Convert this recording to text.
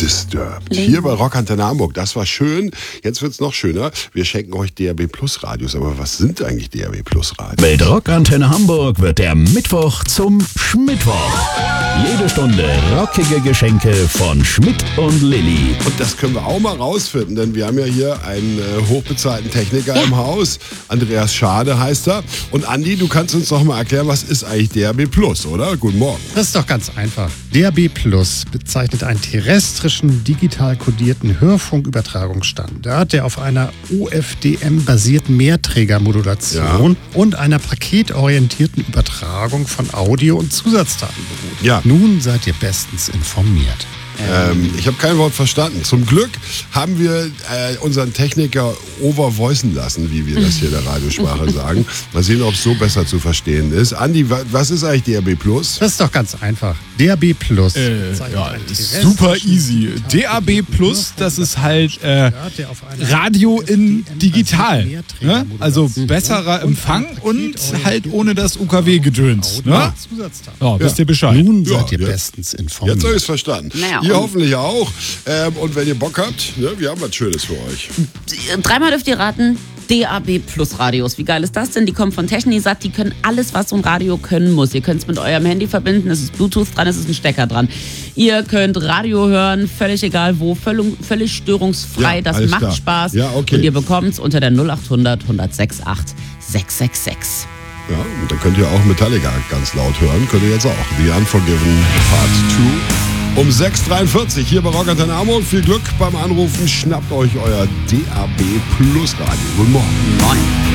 Disturbed. Hier bei Rockantenne Hamburg. Das war schön. Jetzt wird's noch schöner. Wir schenken euch DAB Plus Radios. Aber was sind eigentlich DAB Plus Radios? Mit Rockantenne Hamburg wird der Mittwoch zum Schmittwoch. Jede Stunde rockige Geschenke von Schmidt und Lilly. Und das können wir auch mal rausfinden, denn wir haben ja hier einen hochbezahlten Techniker im Haus. Andreas Schade heißt er. Und Andi, du kannst uns doch mal erklären, was ist eigentlich DAB Plus, oder? Guten Morgen. Das ist doch ganz einfach. DAB Plus bezeichnet einen terrestrischen, digital kodierten Hörfunkübertragungsstandard, der auf einer OFDM-basierten Mehrträgermodulation und einer paketorientierten Übertragung von Audio- und Zusatzdaten beruht. Ja. Nun seid ihr bestens informiert. Ich habe kein Wort verstanden. Zum Glück haben wir unseren Techniker overvoicen lassen, wie wir das hier in der Radiosprache sagen. Mal sehen, ob es so besser zu verstehen ist. Andi, was ist eigentlich DAB Plus? Das ist doch ganz einfach. DAB Plus. Ist super easy. DAB Plus, das ist halt Radio in digital. Ne? Also besserer Empfang und halt ohne das UKW-Gedöns. Ne? Ja, wisst ihr Bescheid. Nun seid ihr Ja. bestens informiert. Jetzt habe ich es verstanden. Naja, Ihr hoffentlich auch. Und wenn ihr Bock habt, ne, wir haben was Schönes für euch. Dreimal dürft ihr raten, DAB Plus Radios. Wie geil ist das denn? Die kommen von Technisat, die können alles, was so ein Radio können muss. Ihr könnt es mit eurem Handy verbinden, es ist Bluetooth dran, es ist ein Stecker dran. Ihr könnt Radio hören, völlig egal wo, völlig störungsfrei. Ja, Das alles macht klar. Spaß. Ja, okay. Und ihr bekommt es unter der 0800 106 8 666. Ja, und dann könnt ihr auch Metallica ganz laut hören. Könnt ihr jetzt auch. The Unforgiven Part 2. Um 6.43 hier bei Rockantenne Hamburg. Viel Glück beim Anrufen. Schnappt euch euer DAB Plus Radio. Guten Morgen. Moin.